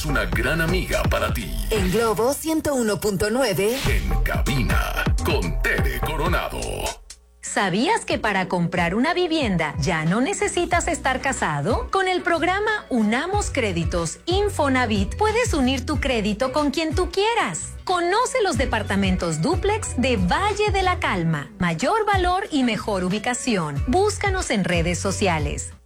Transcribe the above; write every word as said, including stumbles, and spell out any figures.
es una gran amiga para ti. En Globo ciento uno punto nueve. En cabina, con Tere Coronado. ¿Sabías que para comprar una vivienda ya no necesitas estar casado? Con el programa Unamos Créditos Infonavit puedes unir tu crédito con quien tú quieras. Conoce los departamentos dúplex de Valle de la Calma. Mayor valor y mejor ubicación. Búscanos en redes sociales.